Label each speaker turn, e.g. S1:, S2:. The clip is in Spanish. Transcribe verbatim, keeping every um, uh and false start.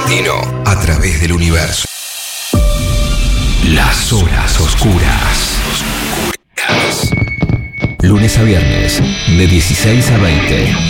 S1: destino a través del universo. Las horas oscuras. Lunes a viernes, de dieciséis a veinte.